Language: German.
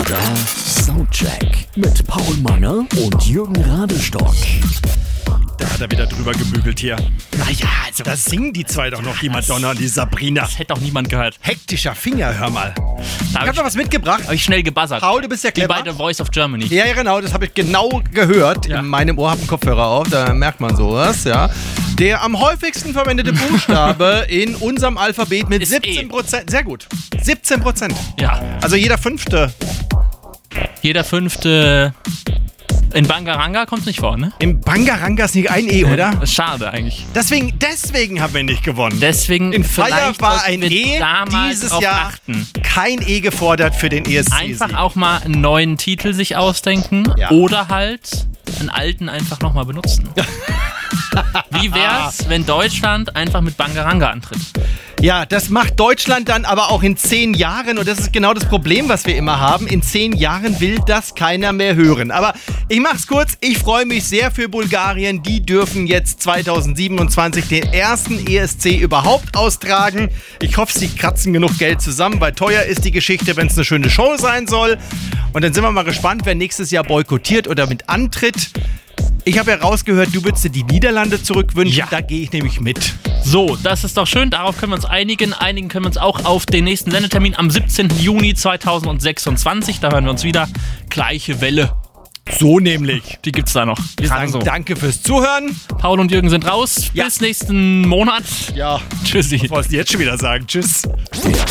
oder Soundcheck mit Paul Manger und Jürgen Radestock. Da hat er wieder drüber gebügelt hier. Naja, also da singen die zwei doch noch, die Madonna und die Sabrina. Das hätte auch niemand gehört. Hektischer Finger, hör mal. Ich hab noch was mitgebracht. Habe ich schnell gebuzzert. Paul, du bist ja Wie clever. bei The Voice of Germany. Ja, genau, das habe ich genau gehört. Ja. In meinem Ohr habe ich einen Kopfhörer auf, da merkt man sowas, ja. Der am häufigsten verwendete Buchstabe in unserem Alphabet mit Ist 17%. Sehr gut. 17%. Ja. Also jeder fünfte. Jeder fünfte. In Bangaranga kommt es nicht vor, ne? Im Bangaranga ist nicht ein E, oder? Das ist schade eigentlich. Deswegen haben wir nicht gewonnen. Deswegen In Feier vielleicht war sollten ein wir E, damals dieses drauf Jahr achten. kein E gefordert für den ESC. Einfach auch mal einen neuen Titel sich ausdenken Ja. oder halt einen alten einfach nochmal benutzen. Wie wär's, wenn Deutschland einfach mit Bangaranga antritt? Ja, das macht Deutschland dann aber auch in 10 Jahren und das ist genau das Problem, was wir immer haben. In 10 Jahren will das keiner mehr hören. Aber ich mach's kurz, ich freue mich sehr für Bulgarien. Die dürfen jetzt 2027 den ersten ESC überhaupt austragen. Ich hoffe, sie kratzen genug Geld zusammen, weil teuer ist die Geschichte, wenn es eine schöne Show sein soll. Und dann sind wir mal gespannt, wer nächstes Jahr boykottiert oder mit antritt. Ich habe ja rausgehört, du würdest dir die Niederlande zurückwünschen. Ja. Da gehe ich nämlich mit. So, das ist doch schön. Darauf können wir uns einigen. Einigen können wir uns auch auf den nächsten Sendetermin am 17. Juni 2026. Da hören wir uns wieder. Gleiche Welle. So nämlich. Die gibt's da noch. Wir sagen danke fürs Zuhören. Paul und Jürgen sind raus. Ja. Bis nächsten Monat. Ja, Tschüssi. was wolltest du jetzt schon wieder sagen? Tschüss.